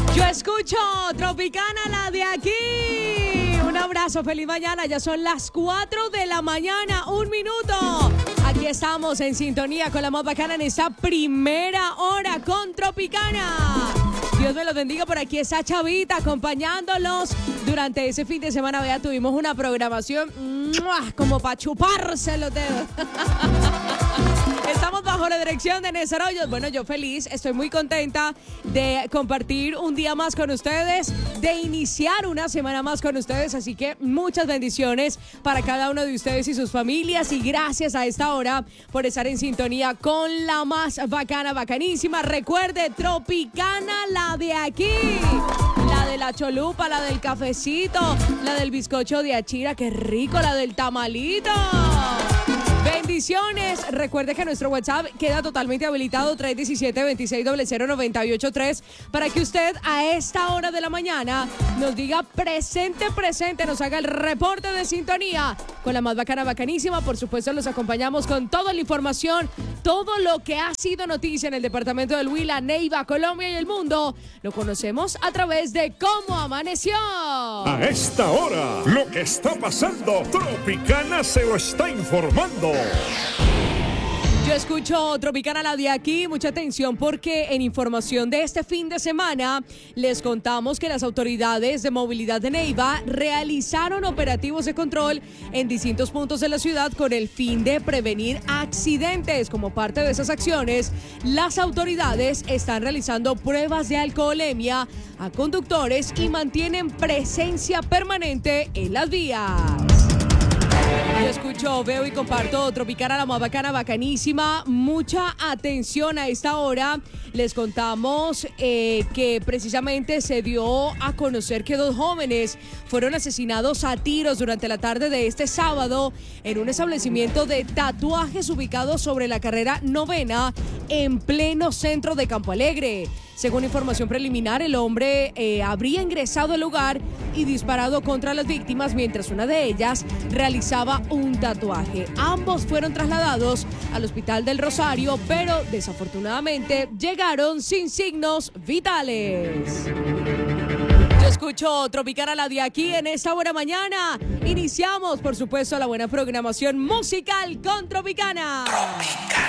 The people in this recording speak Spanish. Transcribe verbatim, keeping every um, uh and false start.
Yo escucho Tropicana, la de aquí. Un abrazo, feliz mañana. Ya son las cuatro de la mañana, un minuto. Aquí estamos en sintonía con la más bacana en esta primera hora con Tropicana. Dios me los bendiga, por aquí está Chavita acompañándolos durante ese fin de semana. Vea, tuvimos una programación ¡mua!, como para chuparse los dedos. Estamos bajo la dirección de Néstor Hoyos. Bueno, yo feliz, estoy muy contenta de compartir un día más con ustedes, de iniciar una semana más con ustedes, así que muchas bendiciones para cada uno de ustedes y sus familias, y gracias a esta hora por estar en sintonía con la más bacana, bacanísima. Recuerde, Tropicana, la de aquí, la de la cholupa, la del cafecito, la del bizcocho de achira, qué rico, la del tamalito. Bendiciones. Recuerde que nuestro WhatsApp queda totalmente habilitado, tres uno siete, dos seis cero cero, nueve ocho tres, para que usted a esta hora de la mañana nos diga presente, presente, nos haga el reporte de sintonía con la más bacana, bacanísima. Por supuesto, los acompañamos con toda la información, todo lo que ha sido noticia en el departamento del Huila, Neiva, Colombia y el mundo. Lo conocemos a través de Cómo Amaneció. A esta hora, lo que está pasando, Tropicana se lo está informando. Yo escucho Tropicana, la de aquí. Mucha atención, porque en información de este fin de semana les contamos que las autoridades de movilidad de Neiva realizaron operativos de control en distintos puntos de la ciudad con el fin de prevenir accidentes. Como parte de esas acciones, las autoridades están realizando pruebas de alcoholemia a conductores y mantienen presencia permanente en las vías. Yo escucho, veo y comparto Tropicana, la más bacana, bacanísima. Mucha atención a esta hora. Les contamos eh, que precisamente se dio a conocer que dos jóvenes fueron asesinados a tiros durante la tarde de este sábado en un establecimiento de tatuajes ubicado sobre la carrera novena en pleno centro de Campo Alegre. Según información preliminar, el hombre eh, habría ingresado al lugar y disparado contra las víctimas mientras una de ellas realizaba un tatuaje. Ambos fueron trasladados al Hospital del Rosario, pero desafortunadamente llegaron sin signos vitales. Yo escucho Tropicana, la de aquí, en esta buena mañana. Iniciamos, por supuesto, la buena programación musical con Tropicana. Tropicana.